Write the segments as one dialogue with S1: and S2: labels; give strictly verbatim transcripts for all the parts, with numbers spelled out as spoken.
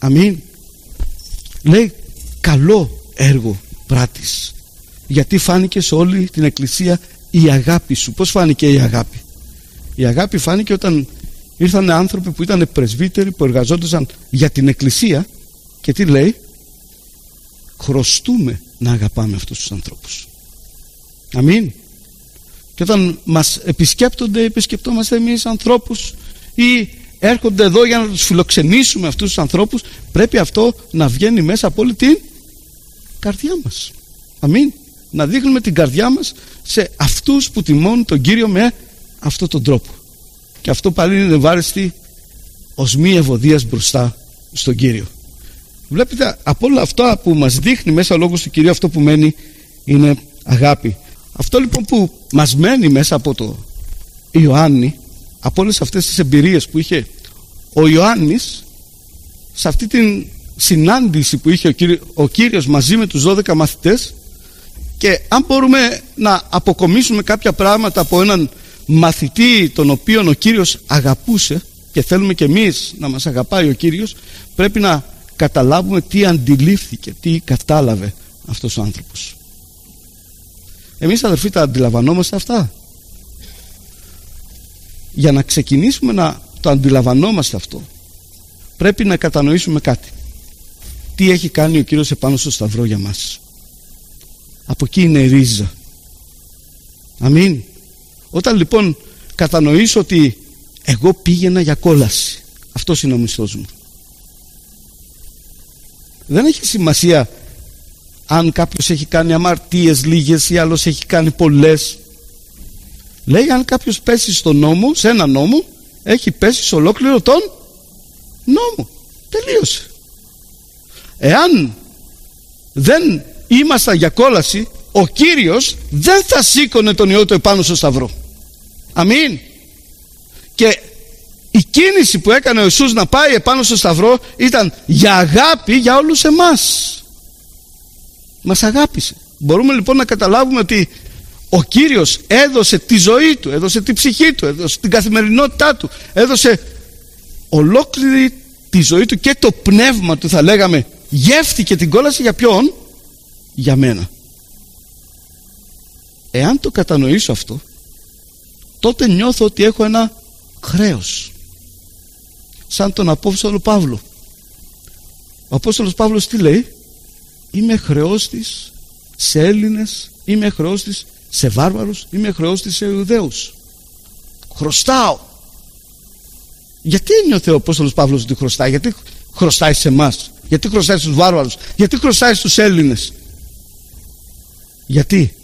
S1: Αμήν. Λέει καλό έργο πράτης, γιατί φάνηκε σε όλη την εκκλησία η αγάπη σου. Πώς φάνηκε η αγάπη? Η αγάπη φάνηκε όταν ήρθαν άνθρωποι που ήταν πρεσβύτεροι, που εργαζόντουσαν για την εκκλησία, και τι λέει? Χρωστούμε να αγαπάμε αυτούς τους ανθρώπους. Αμήν. Και όταν μας επισκέπτονται, επισκεπτόμαστε εμείς ανθρώπους ή έρχονται εδώ για να τους φιλοξενήσουμε αυτούς τους ανθρώπους, πρέπει αυτό να βγαίνει μέσα από όλη την καρδιά μας. Αμήν. Να δείχνουμε την καρδιά μας σε αυτούς που τιμώνουν τον Κύριο με αυτόν τον τρόπο. Και αυτό πάλι είναι ευάρεστη οσμή ευωδίας μπροστά στον Κύριο. Βλέπετε, από όλα αυτά που μας δείχνει μέσα ο λόγος του Κυρίου, αυτό που μένει είναι αγάπη. Αυτό λοιπόν που μας μένει μέσα από το Ιωάννη, από όλες αυτές τις εμπειρίες που είχε ο Ιωάννης, σε αυτή την συνάντηση που είχε ο, Κύριο, ο Κύριος μαζί με τους δώδεκα μαθητές, και αν μπορούμε να αποκομίσουμε κάποια πράγματα από έναν μαθητή τον οποίον ο Κύριος αγαπούσε, και θέλουμε και εμείς να μας αγαπάει ο Κύριος, πρέπει να καταλάβουμε τι αντιλήφθηκε, τι κατάλαβε αυτός ο άνθρωπος. Εμείς αδερφοί τα αντιλαμβανόμαστε αυτά? Για να ξεκινήσουμε να το αντιλαμβανόμαστε αυτό, πρέπει να κατανοήσουμε κάτι. Τι έχει κάνει ο Κύριος επάνω στο σταυρό για μας. Από εκεί είναι η ρίζα. Αμήν. Όταν λοιπόν κατανοήσω ότι εγώ πήγαινα για κόλαση, αυτός είναι ο μισθός μου, δεν έχει σημασία αν κάποιος έχει κάνει αμαρτίες λίγες ή άλλος έχει κάνει πολλές. Λέει, αν κάποιος πέσει στο νόμο, σε ένα νόμο, έχει πέσει σε ολόκληρο τον νόμο. Τελείωσε. Εάν δεν ήμασταν για κόλαση, ο Κύριος δεν θα σήκωνε τον Υιό του επάνω στο σταυρό. Αμήν. Και η κίνηση που έκανε ο Ιησούς να πάει επάνω στο σταυρό ήταν για αγάπη για όλους εμάς. Μας αγάπησε. Μπορούμε λοιπόν να καταλάβουμε ότι ο Κύριος έδωσε τη ζωή του, έδωσε τη ψυχή του, έδωσε την καθημερινότητά του, έδωσε ολόκληρη τη ζωή του και το πνεύμα του, θα λέγαμε, γεύτηκε την κόλαση για ποιον? Για μένα. Εάν το κατανοήσω αυτό, τότε νιώθω ότι έχω ένα χρέος, σαν τον Απόστολο Παύλο. Ο Απόστολος Παύλος τι λέει? Είμαι χρεός της σε Έλληνες, είμαι χρεός της σε βάρβαρους, είμαι χρεός της σε Ιουδαίους. Χρωστάω. Γιατί ένιωθε ο Απόστολος Παύλος ότι χρωστάει? Γιατί χρωστάει σε εμάς? Γιατί χρωστάει στους βάρβαρους? Γιατί χρωστάει στους Έλληνες? Γιατί?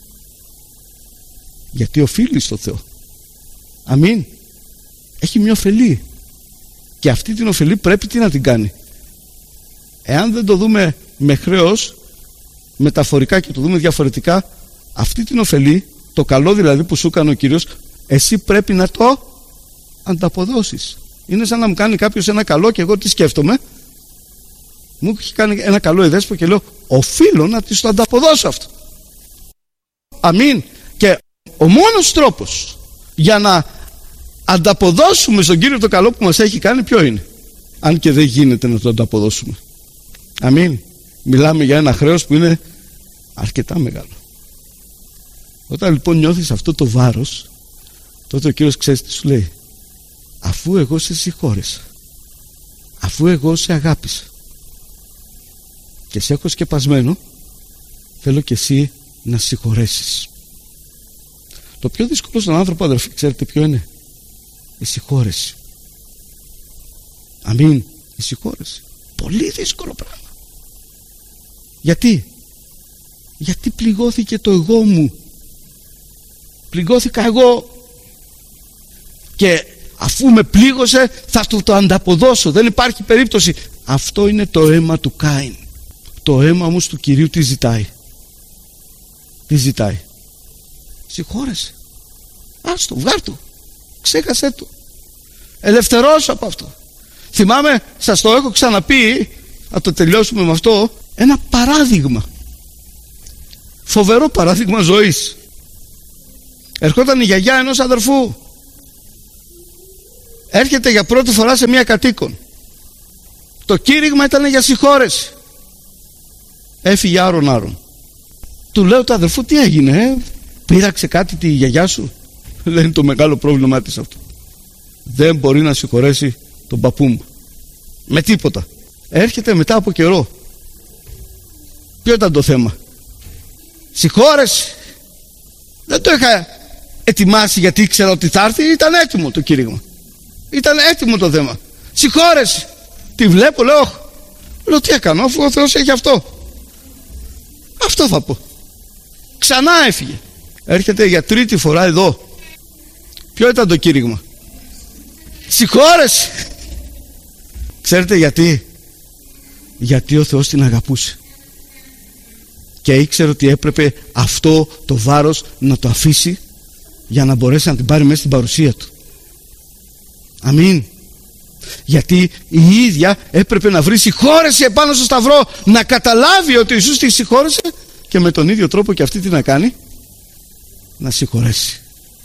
S1: Γιατί οφείλει στο Θεό. Αμήν. Έχει μια ωφελή, και αυτή την ωφελή πρέπει τι να την κάνει? Εάν δεν το δούμε με χρέος, μεταφορικά, και το δούμε διαφορετικά, αυτή την ωφελή, το καλό δηλαδή που σου έκανε ο Κύριος, εσύ πρέπει να το ανταποδώσεις. Είναι σαν να μου κάνει κάποιος ένα καλό και εγώ τι σκέφτομαι? Μου έχει κάνει ένα καλό η Δέσπο και λέω οφείλω να της το ανταποδώσω αυτό. Αμήν. Και ο μόνος τρόπος για να ανταποδώσουμε στον Κύριο το καλό που μας έχει κάνει ποιο είναι? Αν και δεν γίνεται να το ανταποδώσουμε. Αμήν. Μιλάμε για ένα χρέος που είναι αρκετά μεγάλο. Όταν λοιπόν νιώθεις αυτό το βάρος, τότε ο Κύριος ξέρεις τι σου λέει? Αφού εγώ σε συγχώρεσα, αφού εγώ σε αγάπησα και σε έχω σκεπασμένο, θέλω και εσύ να συγχωρέσεις. Το πιο δύσκολο στον άνθρωπο, αδερφοί, ξέρετε ποιο είναι? Η συγχώρεση. Αμήν. Η συγχώρεση. Πολύ δύσκολο πράγμα. Γιατί? Γιατί πληγώθηκε το εγώ μου. Πληγώθηκα εγώ, και αφού με πλήγωσε θα του το ανταποδώσω. Δεν υπάρχει περίπτωση. Αυτό είναι το αίμα του Κάιν. Το αίμα όμως του Κυρίου τι ζητάει? Τι ζητάει? Συγχώρεσε. Άστο, βγάρ' του. Ξέχασέ του. Ελευθερώσου από αυτό. Θυμάμαι, σας το έχω ξαναπεί, να το τελειώσουμε με αυτό, ένα παράδειγμα, φοβερό παράδειγμα ζωής. Ερχόταν η γιαγιά ενός αδερφού, έρχεται για πρώτη φορά σε μια κατοίκον Το κήρυγμα ήταν για συγχώρεση. Έφυγε άρον άρον. Του λέω το αδερφό, τι έγινε, ε? Πήραξε κάτι τη γιαγιά σου? Δεν είναι το μεγάλο πρόβλημά της αυτό. Δεν μπορεί να συγχωρέσει τον παππού μου με τίποτα. Έρχεται μετά από καιρό. Ποιο ήταν το θέμα? Συγχώρεση. Δεν το είχα ετοιμάσει γιατί ήξερα ότι θα έρθει. Ήταν έτοιμο το κήρυγμα. Ήταν έτοιμο το θέμα. Συγχώρεση. Τη βλέπω, λέω, λέω τι έκανα, αφού ο Θεός έχει αυτό. Αυτό θα πω. Ξανά έφυγε. Έρχεται για τρίτη φορά εδώ. Ποιο ήταν το κήρυγμα? Συγχώρεση. Ξέρετε γιατί? Γιατί ο Θεός την αγαπούσε και ήξερε ότι έπρεπε αυτό το βάρος να το αφήσει για να μπορέσει να την πάρει μέσα στην παρουσία του. Αμήν. Γιατί η ίδια έπρεπε να βρει συγχώρεση επάνω στο σταυρό, να καταλάβει ότι ο Ιησούς τη συγχώρεσε και με τον ίδιο τρόπο και αυτή τι να κάνει? Να συγχωρέσει.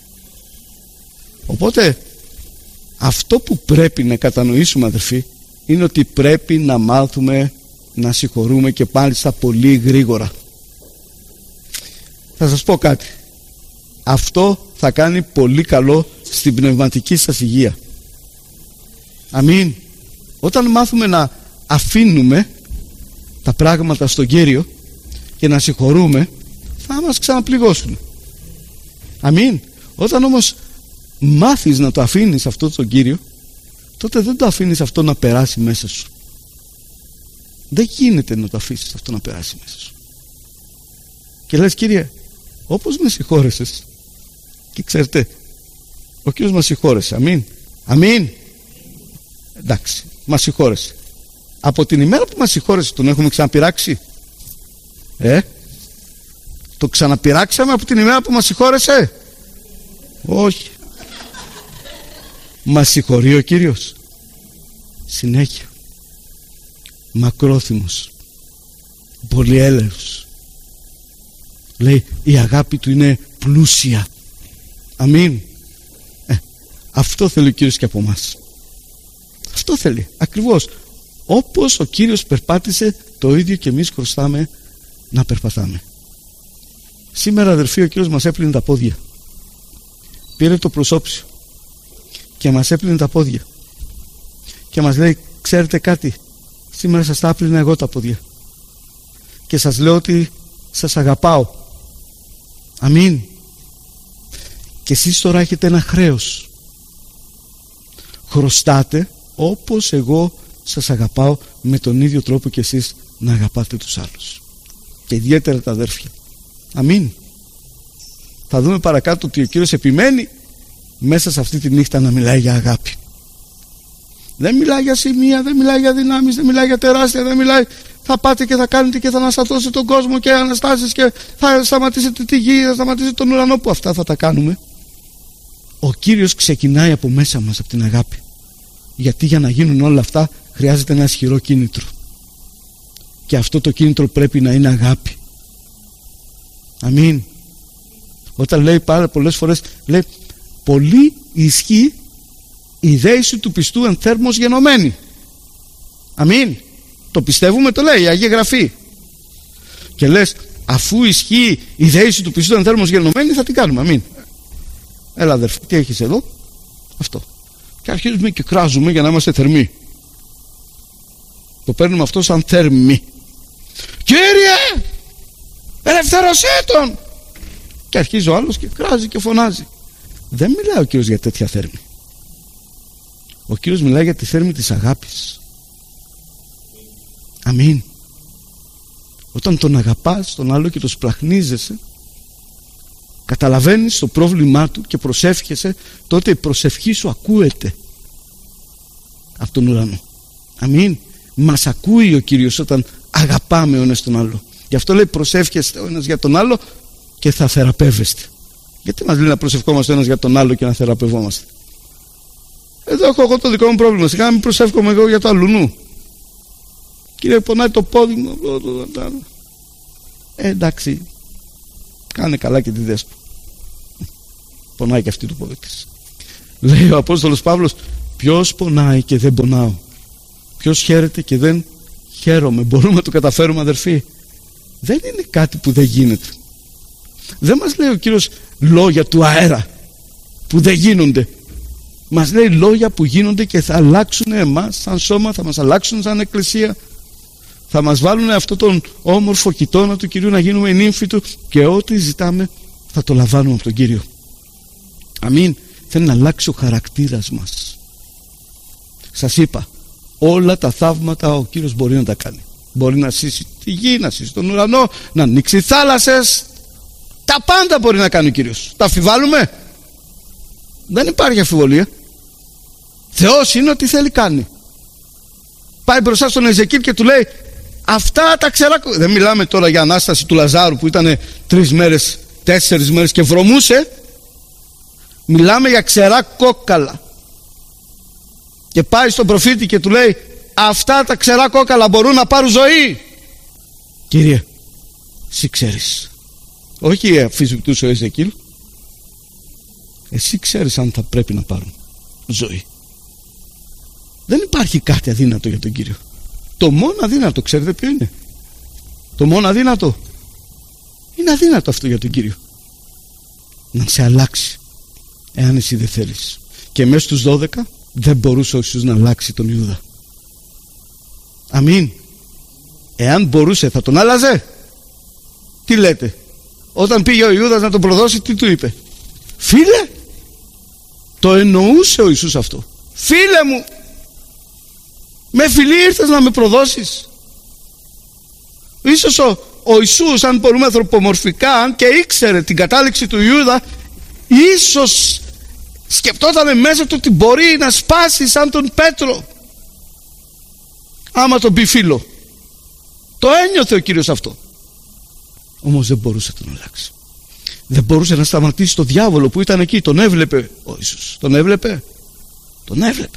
S1: Οπότε αυτό που πρέπει να κατανοήσουμε, αδερφοί, είναι ότι πρέπει να μάθουμε να συγχωρούμε, και μάλιστα πολύ γρήγορα. Θα σας πω κάτι. Αυτό θα κάνει πολύ καλό στην πνευματική σας υγεία. Αμήν. Όταν μάθουμε να αφήνουμε τα πράγματα στον Κύριο και να συγχωρούμε, θα μας ξαναπληγώσουν. Αμήν. Όταν όμως μάθεις να το αφήνεις αυτό στον Κύριο, τότε δεν το αφήνεις αυτό να περάσει μέσα σου. Δεν γίνεται να το αφήσεις αυτό να περάσει μέσα σου. Και λες, Κύριε, όπως με συγχώρεσες, και ξέρετε, ο Κύριος μας συγχώρεσε. Αμήν. Αμήν. Εντάξει, μας συγχώρεσε. Από την ημέρα που μας συγχώρεσε τον έχουμε ξαναπειράξει? Ε, το ξαναπειράξαμε από την ημέρα που μας συγχώρεσε? Όχι. Μας συγχωρεί ο Κύριος συνέχεια. Μακρόθυμος, πολυέλεος. Λέει, η αγάπη του είναι πλούσια. Αμήν. ε, Αυτό θέλει ο Κύριος και από μας. Αυτό θέλει ακριβώς. Όπως ο Κύριος περπάτησε, το ίδιο και εμείς χρωστάμε να περπατάμε. Σήμερα, αδερφοί, ο Κύριος μας έπλυνε τα πόδια. Πήρε το προσώψιο και μας έπλυνε τα πόδια και μας λέει, ξέρετε κάτι, σήμερα σας τα άπλυνα εγώ τα πόδια και σας λέω ότι σας αγαπάω. Αμήν. Και εσείς τώρα έχετε ένα χρέος. Χρωστάτε όπως εγώ σας αγαπάω, με τον ίδιο τρόπο και εσείς να αγαπάτε τους άλλους, και ιδιαίτερα τα αδέρφια. Αμήν. Θα δούμε παρακάτω ότι ο Κύριος επιμένει μέσα σε αυτή τη νύχτα να μιλάει για αγάπη. Δεν μιλάει για σημεία, δεν μιλάει για δυνάμεις, δεν μιλάει για τεράστια, δεν μιλάει θα πάτε και θα κάνετε και θα αναστατώσετε τον κόσμο και αναστάσεις και θα σταματήσετε τη γη, θα σταματήσετε τον ουρανό, που αυτά θα τα κάνουμε. Ο Κύριος ξεκινάει από μέσα μας, από την αγάπη. Γιατί για να γίνουν όλα αυτά χρειάζεται ένα ισχυρό κίνητρο, και αυτό το κίνητρο πρέπει να είναι αγάπη. Αμήν. Όταν λέει πάρα πολλές φορές, λέει, πολύ ισχύει η δέηση του πιστού εν θέρμος γενομένη. Αμήν. Το πιστεύουμε, το λέει η Αγία Γραφή. Και λες, αφού ισχύει η δέηση του πιστού εν θέρμος γενομένη, θα την κάνουμε. Αμήν. Έλα αδερφέ, τι έχεις εδώ? Αυτό. Και αρχίζουμε και κράζουμε για να είμαστε θερμοί. Το παίρνουμε αυτό σαν θέρμη. Κύριε, ελευθέρωσέ τον! Και αρχίζει ο άλλος και κράζει και φωνάζει. Δεν μιλάει ο Κύριος για τέτοια θέρμη. Ο Κύριος μιλάει για τη θέρμη της αγάπης. Αμήν. Όταν τον αγαπάς τον άλλο και τον σπλαχνίζεσαι, καταλαβαίνεις το πρόβλημά του και προσεύχεσαι, τότε η προσευχή σου ακούεται από τον ουρανό. Αμήν. Μας ακούει ο Κύριος όταν αγαπάμε ο ένας τον άλλο. Γι' αυτό λέει, προσεύχεστε ο ένας για τον άλλο και θα θεραπεύεστε. Γιατί μας λέει να προσευχόμαστε ο ένας για τον άλλο και να θεραπευόμαστε? Εδώ έχω εγώ το δικό μου πρόβλημα. Σιγά μην προσεύχομαι εγώ για το αλλουνού. Κύριε, πονάει το πόδι μου. Ε, εντάξει, κάνε καλά και τη δέσπο. Πονάει και αυτή το πόδι της. Λέει ο Απόστολος Παύλος, ποιος πονάει και δεν πονάω? Ποιος χαίρεται και δεν χαίρομαι? Μπορούμε να το καταφέρουμε, αδερφοί? Δεν είναι κάτι που δεν γίνεται. Δεν μας λέει ο Κύριος λόγια του αέρα που δεν γίνονται. Μας λέει λόγια που γίνονται και θα αλλάξουν εμάς σαν σώμα, θα μας αλλάξουν σαν εκκλησία, θα μας βάλουν αυτό τον όμορφο κοιτώνα του Κυρίου να γίνουμε νύμφοι του, και ό,τι ζητάμε θα το λαμβάνουμε από τον Κύριο. Αμήν. Θέλει να αλλάξει ο χαρακτήρας μας. Σας είπα, όλα τα θαύματα ο Κύριος μπορεί να τα κάνει. Μπορεί να σύσει τη γη, να σύσει τον ουρανό, να ανοίξει θάλασσες. Τα πάντα μπορεί να κάνει ο Κύριος. Τα αμφιβάλλουμε? Δεν υπάρχει αμφιβολία. Θεός είναι, ό,τι θέλει κάνει. Πάει μπροστά στον Εζεκίλ και του λέει αυτά τα ξερά. Δεν μιλάμε τώρα για Ανάσταση του Λαζάρου που ήταν τρεις μέρες, τέσσερις μέρες και βρωμούσε. Μιλάμε για ξερά κόκαλα. Και πάει στον προφήτη και του λέει αυτά τα ξερά κόκαλα μπορούν να πάρουν ζωή? Κύριε, εσύ ξέρεις. Όχι αφισβητούσε ο Εζεκίλ. Εσύ ξέρεις αν θα πρέπει να πάρουν ζωή. Δεν υπάρχει κάτι αδύνατο για τον Κύριο. Το μόνο αδύνατο, ξέρετε ποιο είναι? Το μόνο αδύνατο είναι αδύνατο αυτό για τον Κύριο. Να σε αλλάξει, εάν εσύ δεν θέλεις. Και μέσα στους δώδεκα δεν μπορούσε ο Ιησούς να αλλάξει τον Ιούδα. Αμήν. Εάν μπορούσε θα τον άλλαζε? Τι λέτε? Όταν πήγε ο Ιούδας να τον προδώσει, τι του είπε? Φίλε, το εννοούσε ο Ιησούς αυτό. Φίλε μου, με φιλή ήρθες να με προδώσεις? Ίσως ο, ο Ιησούς, αν μπορούμε ανθρωπομορφικά, αν και ήξερε την κατάληξη του Ιούδα, ίσως σκεπτόταν μέσα του ότι μπορεί να σπάσει σαν τον Πέτρο άμα τον πει φίλο. Το ένιωθε ο Κύριος αυτό. Όμως δεν μπορούσε να τον αλλάξει. Δεν μπορούσε να σταματήσει το διάβολο που ήταν εκεί. Τον έβλεπε ο Ιησούς. Τον έβλεπε. Τον έβλεπε.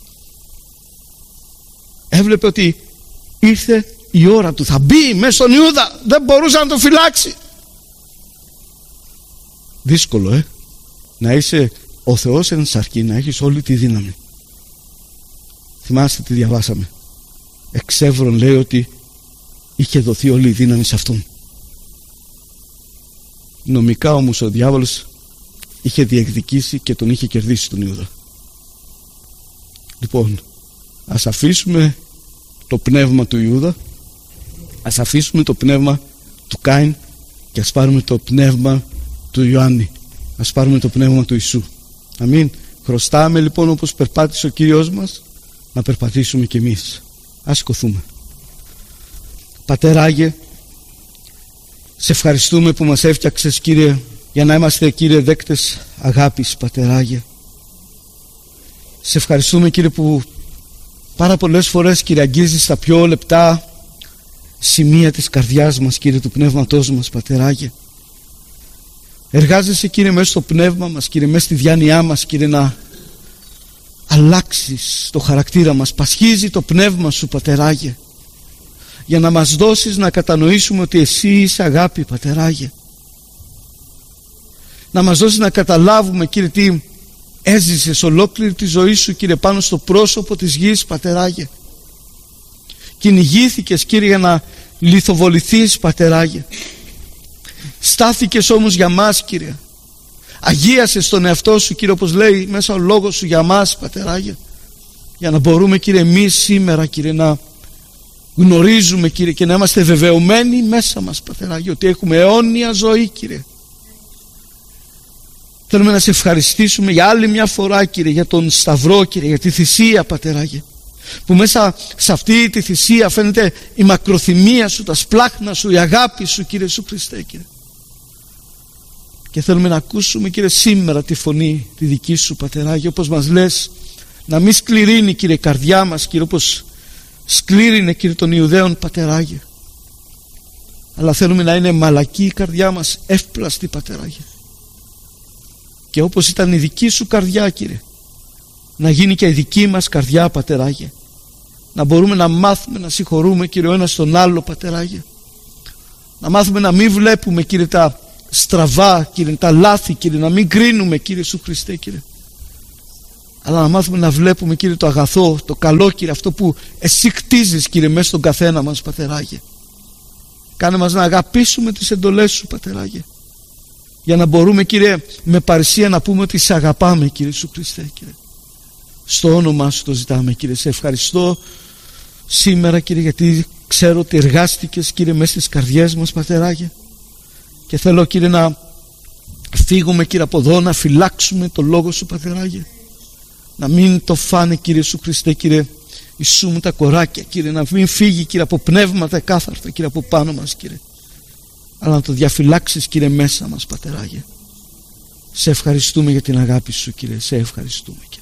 S1: Έβλεπε ότι ήρθε η ώρα του. Θα μπει μέσα στον Ιούδα. Δεν μπορούσε να τον φυλάξει. Δύσκολο, ε. Να είσαι ο Θεός εν σαρκή, να έχεις όλη τη δύναμη. Θυμάστε τι διαβάσαμε? Εξεύρων λέει ότι είχε δοθεί όλη η δύναμη σε αυτόν. Νομικά όμως ο διάβολος είχε διεκδικήσει και τον είχε κερδίσει τον Ιούδα. Λοιπόν, ας αφήσουμε το πνεύμα του Ιούδα, ας αφήσουμε το πνεύμα του Κάιν και ας πάρουμε το πνεύμα του Ιωάννη, ας πάρουμε το πνεύμα του Ιησού. Αμήν. Χρωστάμε λοιπόν, όπως περπάτησε ο Κύριος μας, να περπατήσουμε κι εμείς. Ας σηκωθούμε. Πατέρα Άγιε, σε ευχαριστούμε που μας έφτιαξες, Κύριε, για να είμαστε, Κύριε, δέκτες αγάπης, Πατέρα Άγιε. Σε ευχαριστούμε, Κύριε, που πάρα πολλές φορές, Κύριε, αγγίζεις τα πιο λεπτά σημεία της καρδιάς μας, Κύριε, του πνεύματός μας, Πατέρα Άγιε. Εργάζεσαι, Κύριε, μέσα στο πνεύμα μας, Κύριε, μέσα στη διάνοιά μας, Κύριε, να αλλάξεις το χαρακτήρα μας. Πασχίζει το πνεύμα σου, Πατέρα Άγιε, για να μας δώσεις να κατανοήσουμε ότι εσύ είσαι αγάπη, Πατέρα Άγιε. Να μας δώσεις να καταλάβουμε, Κύριε, τι έζησες ολόκληρη τη ζωή σου, Κύριε, πάνω στο πρόσωπο της γης, Πατέρα Άγιε. Κυνηγήθηκες, Κύριε, για να λιθοβοληθείς, Πατέρα Άγιε. Στάθηκες όμως για μας, Κύριε. Αγίασες τον εαυτό σου, Κύριε, όπως λέει μέσα ο λόγος σου για μας, Πατέρα Άγιε. Για να μπορούμε, Κύριε, εμείς σήμερα, Κύριε, να γνωρίζουμε, Κύριε, και να είμαστε βεβαιωμένοι μέσα μας, Πατέρα Άγιε, ότι έχουμε αιώνια ζωή, Κύριε. Θέλουμε να σε ευχαριστήσουμε για άλλη μια φορά, Κύριε, για τον Σταυρό, Κύριε, για τη θυσία, Πατέρα Άγιε, που μέσα σε αυτή τη θυσία φαίνεται η μακροθυμία σου, τα σπλάχνα σου, η αγάπη σου, Κύριε Ιησού Χριστέ, Κύριε. Και θέλουμε να ακούσουμε, Κύριε, σήμερα τη φωνή τη δική σου, Πατέρα Άγιε, όπως μας λες, να μην σκληρύνει, Κύριε, η καρδιά μας, Κύριε, όπως σκλήρινε, Κύριε, των Ιουδαίων, Πατέρα Άγιε. Αλλά θέλουμε να είναι μαλακή η καρδιά μας, εύπλαστη, Πατέρα Άγιε. Και όπως ήταν η δική σου καρδιά, Κύριε, να γίνει και η δική μας καρδιά, Πατέρα Άγιε. Να μπορούμε να μάθουμε να συγχωρούμε, Κύριε, ο ένας τον άλλο, Πατέρα Άγιε. Να μάθουμε να μην βλέπουμε, Κύριε, τα στραβά, Κύριε, τα λάθη, Κύριε, να μην κρίνουμε, Κύριε Ιησού Χριστέ, Κύριε. αλλά να μάθουμε να βλέπουμε, Κύριε, το αγαθό, το καλό, Κύριε, αυτό που εσύ κτίζεις, Κύριε, μέσα στον καθένα μας, Πατεράγε. Κάνε μας να αγαπήσουμε τις εντολές σου, Πατεράγε, για να μπορούμε, Κύριε, με παρησία να πούμε ότι σε αγαπάμε, Κύριε Ιησού Χριστέ, Κύριε. Στο όνομά σου το ζητάμε, Κύριε. Σε ευχαριστώ σήμερα, Κύριε, γιατί ξέρω ότι εργάστηκες, Κύριε, μέσα στις καρδιές μας, Πατεράγε, και θέλω, Κύριε, να φύγουμε, Κύριε, από εδώ, να φυλάξουμε το λόγο σου, Πατεράγε, να μην το φάνε, Κύριε Ιησού Χριστέ, Κύριε Ιησού μου, τα κοράκια, Κύριε, να μην φύγει, Κύριε, από πνεύματα κάθαρτα, Κύριε, από πάνω μας, Κύριε, αλλά να το διαφυλάξεις, Κύριε, μέσα μας, Πατεράγε. Σε ευχαριστούμε για την αγάπη σου, Κύριε. Σε ευχαριστούμε, Κύριε.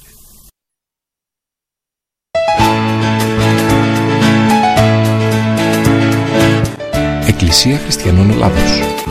S2: Εκκλησία Χριστιανών Ελλάδος.